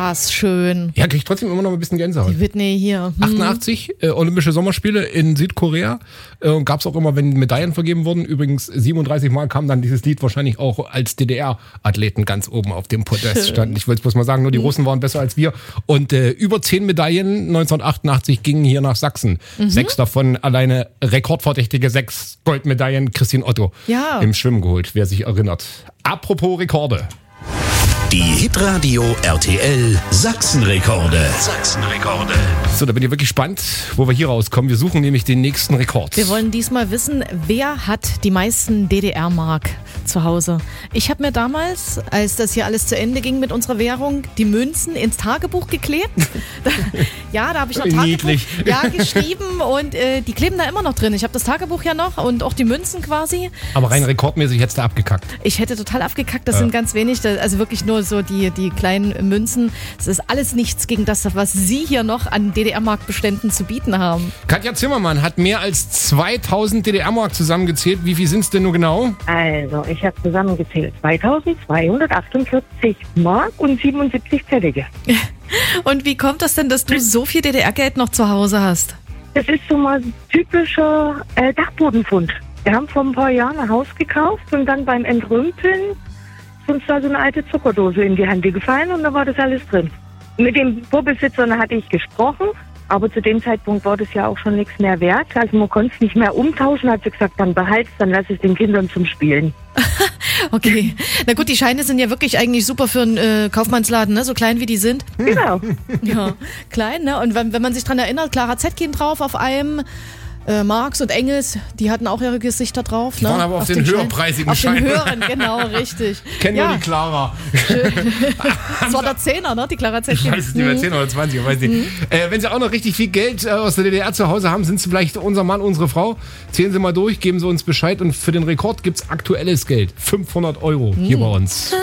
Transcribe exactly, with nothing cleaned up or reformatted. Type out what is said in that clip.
war's schön. Ja, krieg ich trotzdem immer noch ein bisschen Gänsehaut. Die Whitney hier. Hm. achtundachtzig, äh, Olympische Sommerspiele in Südkorea. Äh, Gab es auch immer, wenn Medaillen vergeben wurden. Übrigens siebenunddreißig Mal kam dann dieses Lied wahrscheinlich auch als D D R-Athleten ganz oben auf dem Podest standen. Ich wollte es bloß mal sagen, nur die mhm. Russen waren besser als wir. Und äh, über zehn Medaillen neunzehnhundertachtundachtzig gingen hier nach Sachsen. Mhm. Sechs davon alleine rekordverdächtige sechs Goldmedaillen Christine Otto ja. im Schwimmen geholt, wer sich erinnert. Apropos Rekorde. Die Hitradio R T L Sachsenrekorde. Sachsenrekorde. So, da bin ich wirklich gespannt, wo wir hier rauskommen. Wir suchen nämlich den nächsten Rekord. Wir wollen diesmal wissen, wer hat die meisten D D R-Mark zu Hause. Ich habe mir damals, als das hier alles zu Ende ging mit unserer Währung, die Münzen ins Tagebuch geklebt. Ja, da habe ich noch Tagebuch ja, geschrieben und äh, die kleben da immer noch drin. Ich habe das Tagebuch ja noch und auch die Münzen quasi. Aber rein rekordmäßig hättest du abgekackt. Ich hätte total abgekackt, das ja. sind ganz wenig, also wirklich nur so die, die kleinen Münzen. Es ist alles nichts gegen das, was Sie hier noch an D D R-Mark-Beständen zu bieten haben. Katja Zimmermann hat mehr als zweitausend D D R-Mark zusammengezählt. Wie viel sind es denn nur genau? Also, ich habe zusammengezählt zweitausendzweihundertachtundvierzig Mark und siebenundsiebzig Pfennige. Und wie kommt das denn, dass du so viel D D R-Geld noch zu Hause hast? Das ist so mal typischer äh, Dachbodenfund. Wir haben vor ein paar Jahren ein Haus gekauft und dann beim Entrümpeln ist uns da so eine alte Zuckerdose in die Hände gefallen und da war das alles drin. Mit dem Vorbesitzer hatte ich gesprochen, aber zu dem Zeitpunkt war das ja auch schon nichts mehr wert. Also man konnte es nicht mehr umtauschen, hat sie gesagt, dann behalt's, dann lass es den Kindern zum Spielen. Okay, na gut, die Scheine sind ja wirklich eigentlich super für einen äh, Kaufmannsladen, ne? So klein wie die sind. Genau. Ja, klein, ne? Und wenn, wenn man sich dran erinnert, Clara Zetkin drauf auf einem, äh, Marx und Engels, die hatten auch ihre Gesichter drauf. Die ne? waren aber auf, auf den, den höherpreisigen Auf Scheinen. den höheren, genau, richtig. Kennen ja. nur die Clara. Das war der Zehner, ne? Die Clara Zetkin. Ich weiß es nicht mehr, zehn oder zwanzig, ich weiß nicht. Mhm. Äh, wenn Sie auch noch richtig viel Geld äh, aus der D D R zu Hause haben, sind Sie vielleicht unser Mann, unsere Frau. Zählen Sie mal durch, geben Sie uns Bescheid und für den Rekord gibt es aktuelles Geld. fünfhundert Euro mhm. hier bei uns.